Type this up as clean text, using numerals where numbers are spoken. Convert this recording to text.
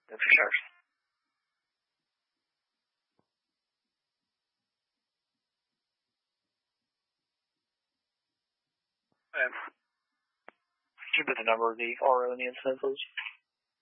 For sure. Should be the number of the RO in the incident, please.